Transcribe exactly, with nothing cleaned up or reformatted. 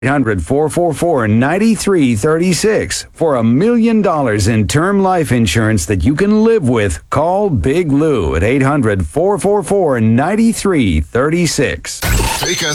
eight hundred, four four four, nine three three six. For a million dollars in term life insurance that you can live with, call Big Lou at eight hundred, four four four, nine three three six. Take us